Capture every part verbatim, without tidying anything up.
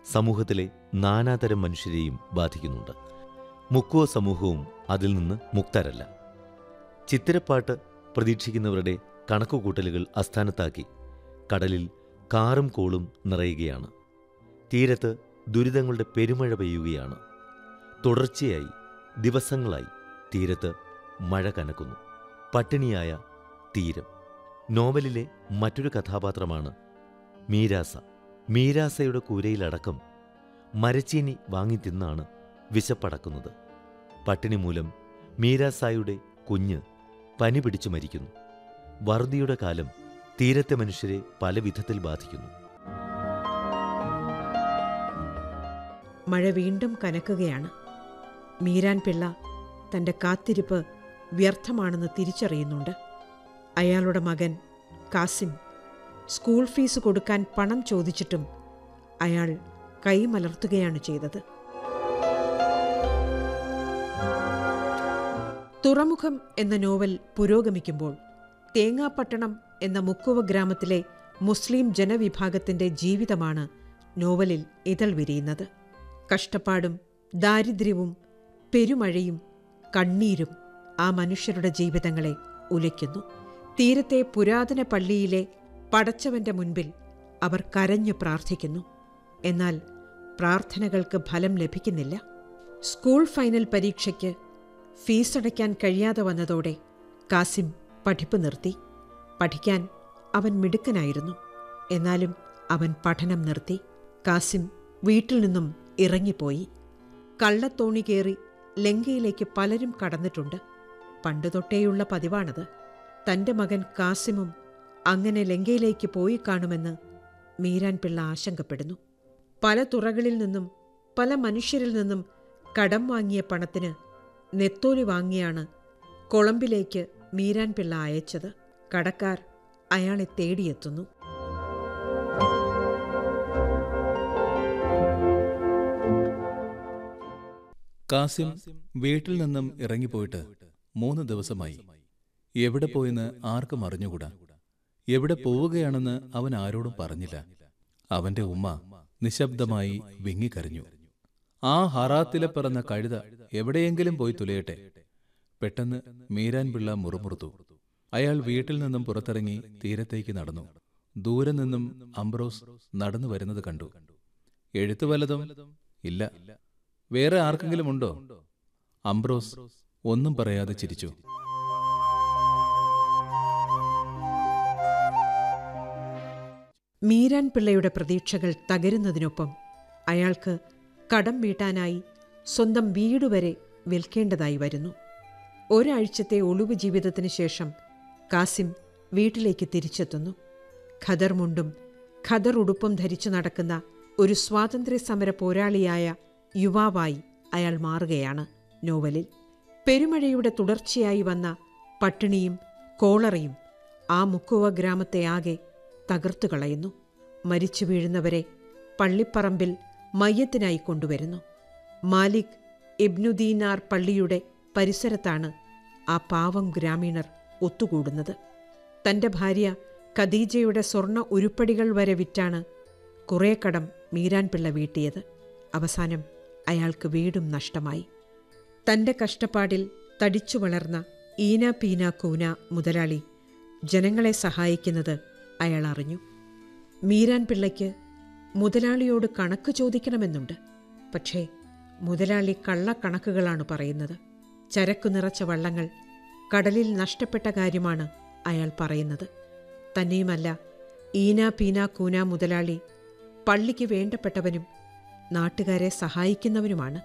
സമൂഹത്തിലെ നാനാതരം മനുഷ്യരെയും ബാധിക്കുന്നുണ്ട്. മുക്കുവ സമൂഹവും അതിൽ നിന്ന് മുക്തരല്ല. ചിത്തിരപ്പാട്ട് പ്രതീക്ഷിക്കുന്നവരുടെ കണക്കുകൂട്ടലുകൾ അസ്ഥാനത്താക്കി കടലിൽ കാറും കോളും നിറയുകയാണ്. തീരത്ത് ദുരിതങ്ങളുടെ പെരുമഴ പെയ്യുകയാണ്. തുടർച്ചയായി ദിവസങ്ങളായി തീരത്ത് മഴ കനക്കുന്നു. പട്ടിണിയായ തീരം. നോവലിലെ മറ്റൊരു കഥാപാത്രമാണ് മീരാസ. മീരാസയുടെ കൂരയിലടക്കം മരച്ചീനി വാങ്ങി തിന്നാണ് വിശപ്പടക്കുന്നത്. പട്ടിണി മൂലം മീരാസായുടെ കുഞ്ഞ് പനി പിടിച്ചു മരിക്കുന്നു. വറുതിയുടെ കാലം തീരത്തെ മനുഷ്യരെ പല വിധത്തിൽ ബാധിക്കുന്നു. മഴ വീണ്ടും കനക്കുകയാണ്. മീരാൻ പിള്ള തൻ്റെ കാത്തിരിപ്പ് വ്യർത്ഥമാണെന്ന് തിരിച്ചറിയുന്നുണ്ട്. അയാളുടെ മകൻ കാസിം സ്കൂൾ ഫീസ് കൊടുക്കാൻ പണം ചോദിച്ചിട്ടും അയാൾ കൈമലർത്തുകയാണ് ചെയ്തത്. തുറമുഖം എന്ന നോവൽ പുരോഗമിക്കുമ്പോൾ തേങ്ങാപ്പട്ടണം എന്ന മുക്കുവ ഗ്രാമത്തിലെ മുസ്ലിം ജനവിഭാഗത്തിൻ്റെ ജീവിതമാണ് നോവലിൽ ഇതൾ വിരിയുന്നത്. കഷ്ടപ്പാടും ദാരിദ്ര്യവും പെരുമഴയും കണ്ണീരും ആ മനുഷ്യരുടെ ജീവിതങ്ങളെ ഉലയ്ക്കുന്നു. തീരത്തെ പുരാതന പള്ളിയിലെ പടച്ചവന്റെ മുൻപിൽ അവർ കരഞ്ഞു പ്രാർത്ഥിക്കുന്നു. എന്നാൽ പ്രാർത്ഥനകൾക്ക് ഫലം ലഭിക്കുന്നില്ല. സ്കൂൾ ഫൈനൽ പരീക്ഷയ്ക്ക് ഫീസടയ്ക്കാൻ കഴിയാതെ വന്നതോടെ കാസിം പഠിപ്പ് നിർത്തി. പഠിക്കാൻ അവൻ മിടുക്കനായിരുന്നു. എന്നാലും അവൻ പഠനം നിർത്തി. കാസിം വീട്ടിൽ നിന്നും ഇറങ്ങിപ്പോയി. കള്ളത്തോണി കയറി ലങ്കയിലേക്ക് പലരും കടന്നിട്ടുണ്ട്. പണ്ടുതൊട്ടേയുള്ള പതിവാണത്. തൻ്റെ മകൻ കാസിമും അങ്ങനെ ലങ്കയിലേക്ക് പോയി കാണുമെന്ന് മീരാൻ പിള്ള ആശങ്കപ്പെടുന്നു. പല തുറകളിൽ നിന്നും പല മനുഷ്യരിൽ നിന്നും കടം വാങ്ങിയ പണത്തിന് നെത്തോലി വാങ്ങിയാണ് കൊളംബിലേക്ക് മീരാൻ പിള്ള അയച്ചത്. കടക്കാർ അയാളെ തേടിയെത്തുന്നു. കാസിം വീട്ടിൽ നിന്നും ഇറങ്ങിപ്പോയിട്ട് മൂന്ന് ദിവസമായി. എവിടെ പോയെന്ന് ആർക്കും അറിഞ്ഞുകൂടാ. എവിടെ പോവുകയാണെന്ന് അവൻ ആരോടും പറഞ്ഞില്ല. അവന്റെ ഉമ്മ നിശബ്ദമായി വിങ്ങിക്കരഞ്ഞു. ആ ഹറാത്തിലെ പിറന്ന കഴുത എവിടെയെങ്കിലും പോയി തുലയട്ടെ. പെട്ടെന്ന് മീരാൻ പിള്ള മുറുമുറുത്തു. അയാൾ വീട്ടിൽ നിന്നും പുറത്തിറങ്ങി തീരത്തേക്ക് നടന്നു. ദൂരെ നിന്നും അംബ്രോസ് നടന്നു വരുന്നത് കണ്ടു. എഴുത്തു വല്ലതും? ഇല്ല. വേറെ ആർക്കെങ്കിലും ഉണ്ടോ? അംബ്രോസ് ഒന്നും പറയാതെ ചിരിച്ചു. മീരാൻ പിള്ളയുടെ പ്രതീക്ഷകൾ തകരുന്നതിനൊപ്പം അയാൾക്ക് കടം വീട്ടാനായി സ്വന്തം വീടുവരെ വിൽക്കേണ്ടതായി വരുന്നു. ഒരാഴ്ചത്തെ ഒളിവ് ജീവിതത്തിന് ശേഷം കാസിം വീട്ടിലേക്ക് തിരിച്ചെത്തുന്നു. ഖദർ മുണ്ടും ഖദർ ഉടുപ്പും ധരിച്ചു നടക്കുന്ന ഒരു സ്വാതന്ത്ര്യ സമര പോരാളിയായ യുവാവായി അയാൾ മാറുകയാണ് നോവലിൽ. പെരുമഴയുടെ തുടർച്ചയായി വന്ന പട്ടിണിയും കോളറയും ആ മുക്കുവ ഗ്രാമത്തെ ആകെ തകർത്തു കളയുന്നു. മരിച്ചു വീഴുന്നവരെ പള്ളിപ്പറമ്പിൽ മയ്യത്തിനായി കൊണ്ടുവരുന്നു. മാലിക് ഇബ്നുദീനാർ പള്ളിയുടെ പരിസരത്താണ് ആ പാവം ഗ്രാമീണർ ഒത്തുകൂടുന്നത്. തൻ്റെ ഭാര്യ ഖദീജയുടെ സ്വർണ്ണ ഉരുപ്പടികൾ വരെ വിറ്റാണ് കുറേ കടം മീരാൻ പിള്ള വീട്ടിയത്. അവസാനം അയാൾക്ക് വീടും നഷ്ടമായി. തൻ്റെ കഷ്ടപ്പാടിൽ തടിച്ചു വളർന്ന ഈന പീന കൂന മുതലാളി ജനങ്ങളെ സഹായിക്കുന്നത് അയാൾ അറിഞ്ഞു. മീരാൻ പിള്ളയ്ക്ക് മുതലാളിയോട് കണക്ക് ചോദിക്കണമെന്നുണ്ട്. പക്ഷേ മുതലാളി കള്ളക്കണക്കുകളാണ് പറയുന്നത്. ചരക്കു നിറച്ച വള്ളങ്ങൾ കടലിൽ നഷ്ടപ്പെട്ട കാര്യമാണ് അയാൾ പറയുന്നത്. തന്നെയുമല്ല, ഈന പീന കൂന മുതലാളി പള്ളിക്ക് വേണ്ടപ്പെട്ടവനും നാട്ടുകാരെ സഹായിക്കുന്നവനുമാണ്.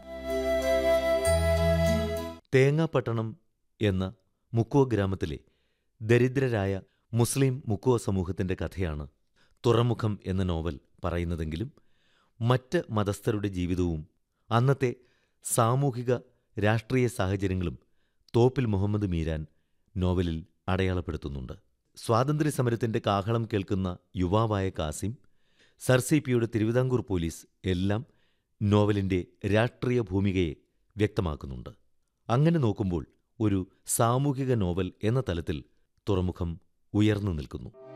തേങ്ങാപ്പട്ടണം എന്ന മുക്കുവ ഗ്രാമത്തിലെ ദരിദ്രരായ മുസ്ലിം മുക്കുവ സമൂഹത്തിൻ്റെ കഥയാണ് തുറമുഖം എന്ന നോവൽ പറയുന്നതെങ്കിലും മറ്റ് മതസ്ഥരുടെ ജീവിതവും അന്നത്തെ സാമൂഹിക രാഷ്ട്രീയ സാഹചര്യങ്ങളും തോപ്പിൽ മുഹമ്മദ് മീരാൻ നോവലിൽ അടയാളപ്പെടുത്തുന്നുണ്ട്. സ്വാതന്ത്ര്യസമരത്തിൻ്റെ കാഹളം കേൾക്കുന്ന യുവാവായ കാസിം, സർ സി പിയുടെ തിരുവിതാംകൂർ പോലീസ് എല്ലാം നോവലിൻ്റെ രാഷ്ട്രീയ ഭൂമികയെ വ്യക്തമാക്കുന്നുണ്ട്. അങ്ങനെ നോക്കുമ്പോൾ ഒരു സാമൂഹിക നോവൽ എന്ന തലത്തിൽ തുറമുഖം ഉയർന്നു നിൽക്കുന്നു.